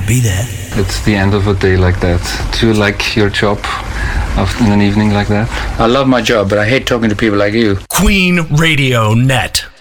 be there. It's the end of a day like that. Do you like your job in an evening like that? I love my job, but I hate talking to people like you. Queen Radio Net.